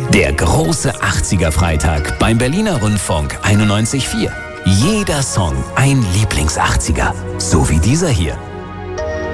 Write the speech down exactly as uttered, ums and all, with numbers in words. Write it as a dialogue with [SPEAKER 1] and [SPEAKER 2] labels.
[SPEAKER 1] Der große achtziger-Freitag beim Berliner Rundfunk einundneunzig Komma vier. Jeder Song ein Lieblings-achtziger. So wie dieser hier.